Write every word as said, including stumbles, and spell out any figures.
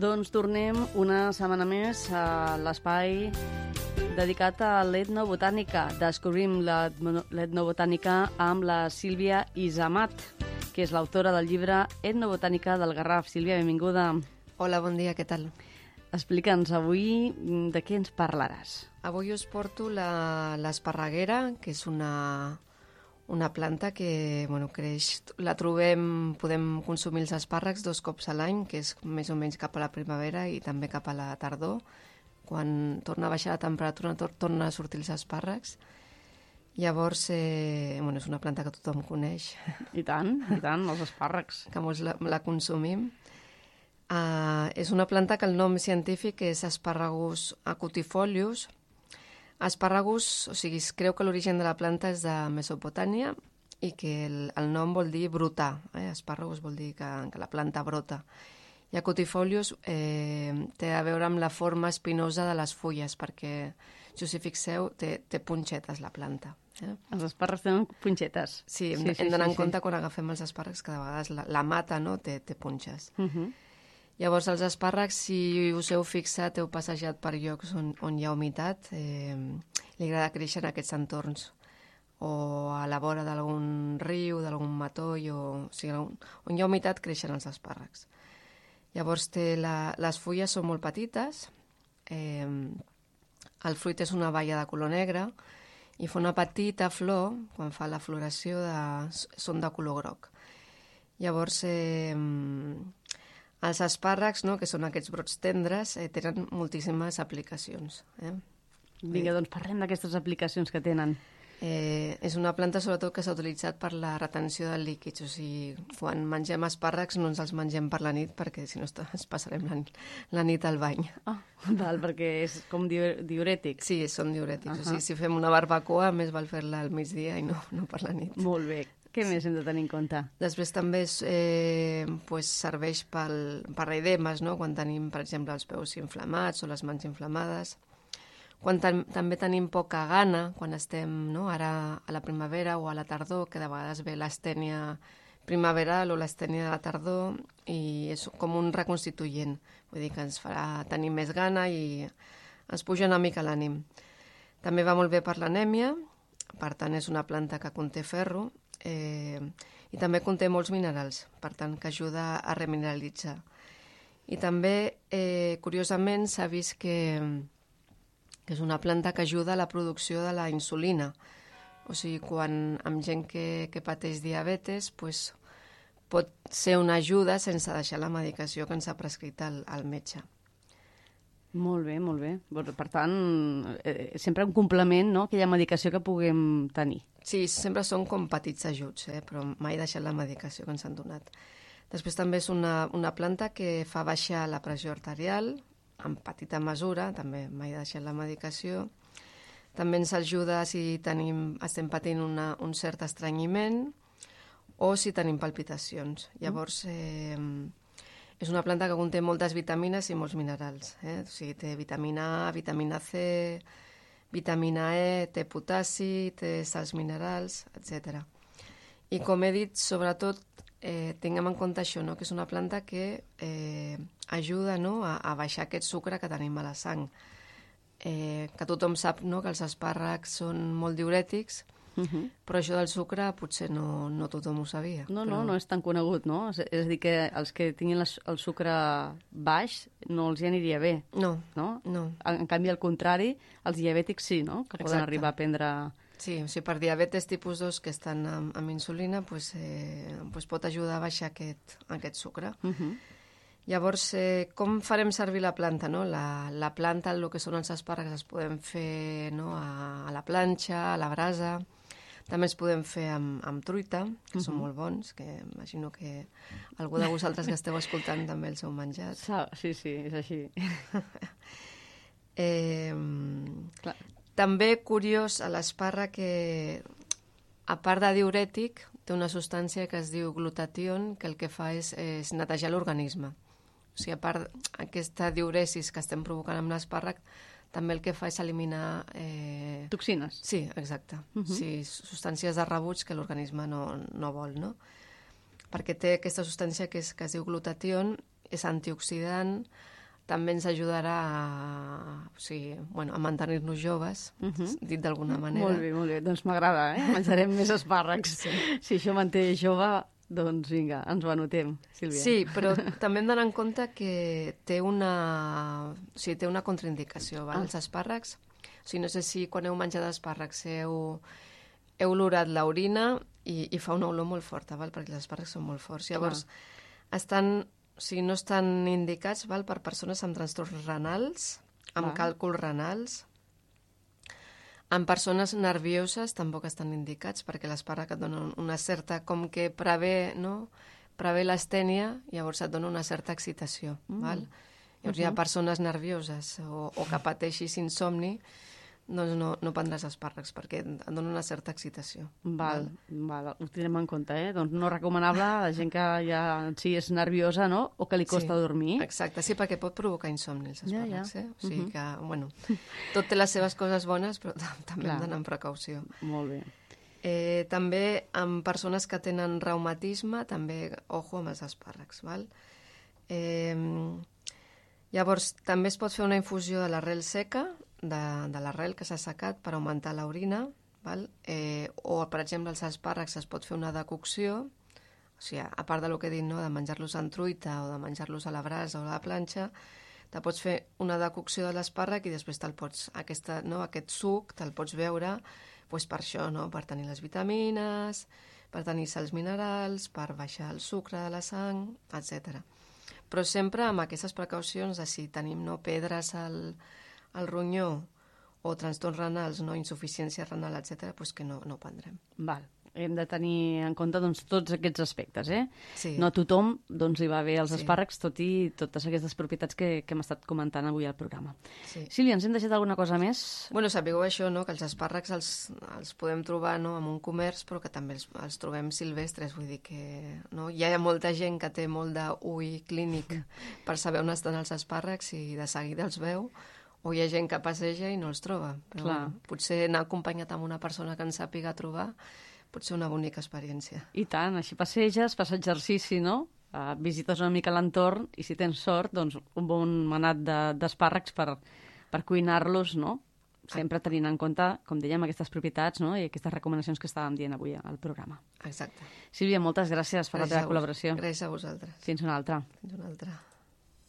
Doncs tornem una setmana més a l'espai dedicat a l'etnobotànica. Descobrim l'etnobotànica amb la Sílvia Izamat, que és l'autora del llibre Etnobotànica del Garraf. Sílvia, benvinguda. Hola, bon dia, què tal? Explica'ns avui de què ens parlaràs. Avui us porto l'esparreguera, que és una, una planta que bueno, creix. La trobem, podem consumir els espàrrecs dos cops a l'any, que és més o menys cap a la primavera i també cap a la tardor. Quan torna a baixar la temperatura, tor torna a sortir els espàrrecs. Llavors, eh, bueno, és una planta que tothom coneix. I tant, i tant, els espàrrecs. Que molts la, la consumim. Uh, és una planta que el nom científic és Asparagus acutifolius. Asparagus, o sigui, es creu que l'origen de la planta és de Mesopotàmia i que el, el nom vol dir brotar. Eh? Asparagus vol dir que, que la planta brota. I acutifolius eh, té a veure amb la forma espinosa de les fulles, perquè, si us hi fixeu, té, té punxetes la planta. Eh? Els espàrrecs tenen punxetes. Sí, hem, sí, sí, hem d'anar sí, en compte sí. quan agafem els espàrrecs, que de vegades la, la mata no? té, té punxes. Uh -huh. Llavors, els espàrrecs, si us heu fixat, heu passejat per llocs on, on hi ha humitat, eh, li agrada créixer en aquests entorns, o a la vora d'algun riu, d'algun matoll, o, o sigui, on, on hi ha humitat creixen els espàrrecs. Llavors, té la, les fulles són molt petites, eh, el fruit és una baia de color negre, i fa una petita flor, quan fa la floració, de, són de color groc. Llavors, eh, els espàrrecs, no, que són aquests brots tendres, eh, tenen moltíssimes aplicacions. Eh? Vinga, doncs parlem d'aquestes aplicacions que tenen. Eh, és una planta, sobretot, que s'ha utilitzat per la retenció de líquids. O sigui, quan mengem espàrrecs no ens els mengem per la nit, perquè si no ens passarem la, la nit al bany. Oh, val, perquè és com diurètic. Sí, són diurètics. Uh -huh. O sigui, si fem una barbacoa, més val fer-la al migdia i no, no per la nit. Molt bé. Què més hem de tenir en compte? Després també eh, pues, serveix pel, per edemes, no? Quan tenim, per exemple, els peus inflamats o les mans inflamades. Quan ten, també tenim poca gana, quan estem no? ara a la primavera o a la tardor, que de vegades ve l'astènia primaveral o l'astènia de la tardor, i és com un reconstituent. Vull dir que ens farà tenir més gana i ens puja una mica l'ànim. També va molt bé per l'anèmia, per tant és una planta que conté ferro, Eh, i també conté molts minerals, per tant que ajuda a remineralitzar. I també, eh, curiosament, s'ha vist que, que és una planta que ajuda a la producció de la insulina. O sigui, quan amb gent que, que pateix diabetes, pues, pot ser una ajuda sense deixar la medicació que ens ha prescrit el, el metge. Molt bé, molt bé. Per tant, eh, sempre un complement, no?, aquella medicació que puguem tenir. Sí, sempre són com petits ajuts, eh? Però mai deixat la medicació que ens han donat. Després també és una, una planta que fa baixar la pressió arterial, en petita mesura, també mai deixat la medicació. També ens ajuda si tenim, estem patint una, un cert estrenyiment o si tenim palpitacions. Llavors, eh, és una planta que conté moltes vitamines i molts minerals. Eh? O sigui, té vitamina A, vitamina C, vitamina E, té potassi, té sals minerals, etcètera. I com he dit, sobretot, eh, tinguem en compte això, no? Que és una planta que eh, ajuda, no? a, a baixar aquest sucre que tenim a la sang. Eh, que tothom sap, no? Que els espàrrecs són molt diurètics, Uh -huh. però això del sucre potser no, no tothom ho sabia. No, però... no, no és tan conegut, no? És, és a dir, que els que tinguin les, el sucre baix no els hi aniria bé. No, no. no. En, en canvi, al contrari, els diabètics sí, no? Que poden Exacte. arribar a prendre... Sí, o sigui, per diabetes tipus dos que estan amb, amb insulina, pues, eh, pues pot ajudar a baixar aquest, aquest sucre. Uh -huh. Llavors, eh, com farem servir la planta? No? La, la planta, el que són els espàrrecs, els podem fer no? a, a la planxa, a la brasa. També els podem fer amb, amb truita, que uh-huh. són molt bons, que imagino que algú de vosaltres que esteu escoltant també els heu menjat. Sí, sí, és així. eh, també curiós a l'espàrrec que, a part de diurètic, té una substància que es diu glutatió, que el que fa és, és netejar l'organisme. O sigui, a part aquesta diuresis que estem provocant amb l'espàrrec, també el que fa és eliminar... Eh... Toxines. Sí, exacte. Uh-huh. Sí, substàncies de rebuig que l'organisme no, no vol, no? Perquè té aquesta substància que, és, que es diu glutatió és antioxidant, també ens ajudarà a, o sigui, bueno, a mantenir-nos joves, uh -huh. dit d'alguna manera. Molt bé, molt bé. Doncs m'agrada, eh? Menjarem més espàrrecs. Sí. Si això manté jove, doncs vinga, ens ho anotem, Sílvia. Sí, però també hem d'anar en compte que té una, o sigui, té una contraindicació, val? Ah. Els espàrrecs. O sigui, no sé si quan heu menjat espàrrecs heu, heu olorat l'orina i, i fa una olor molt forta, val? Perquè els espàrrecs són molt forts. Llavors, ah. estan... O sigui, no estan indicats, val, per persones amb trastorns renals, amb ah. càlculs renals. En persones nervioses tampoc estan indicats, perquè l'espàrrec et dona una certa... Com que prevé, no? Prevé l'astènia, llavors et dona una certa excitació, mm. val? Llavors uh -huh. hi ha persones nervioses o, o que pateixis insomni, doncs no, no prendràs espàrrecs, perquè et dona una certa excitació. Val, val, val. Ho tindrem en compte, eh? Doncs no recomanable a la gent que ja sí, és nerviosa, no? O que li costa sí, dormir. Exacte, sí, perquè pot provocar insomni, els espàrrecs, ja, ja. eh? O sigui uh -huh. que, bueno, tot té les seves coses bones, però també Clar. hem d'anar amb precaució. Molt bé. Eh, també amb persones que tenen reumatisme, també ojo amb els espàrrecs, val? Eh, llavors, també es pot fer una infusió de l'arrel seca, de, de l'arrel que s'ha assecat per augmentar l'orina, val? Eh, o, per exemple, els espàrrecs es pot fer una decocció, o sigui, a part del que he dit, no?, de menjar-los en truita o de menjar-los a la brasa o a la planxa, te pots fer una decocció de l'espàrrec i després te'l pots, aquesta, no, aquest suc te'l pots beure pues, per això, no?, per tenir les vitamines, per tenir sals minerals, per baixar el sucre de la sang, etcètera. Però sempre amb aquestes precaucions de si tenim no, pedres al, al ronyó o trastorns renals, no, insuficiència renal, etcètera, pues que no, no ho prendrem. Val. Hem de tenir en compte doncs, tots aquests aspectes, eh? Sí. No a tothom doncs, li va bé els sí. espàrrecs, tot i totes aquestes propietats que, que hem estat comentant avui al programa. Sí. Sílvia, ens hem deixat alguna cosa més? Bueno, sapigueu això, no?, que els espàrrecs els, els podem trobar, no?, en un comerç, però que també els, els trobem silvestres, vull dir que no? Hi ha molta gent que té molt d'ull clínic per saber on estan els espàrrecs i de seguida els veu, o hi ha gent que passeja i no els troba. Però bueno, potser anar acompanyat amb una persona que ens sàpiga trobar pot ser una bonica experiència. I tant, així passeges, fas exercici, no? Uh, visites una mica l'entorn i si tens sort, doncs un bon manat d'espàrrecs de, per, per cuinar-los, no? Sempre tenint en compte, com dèiem, aquestes propietats, no?, i aquestes recomanacions que estàvem dient avui al programa. Exacte. Sílvia, moltes gràcies per gràcies la teva col·laboració. Gràcies a vosaltres. Fins una altra. Fins una altra.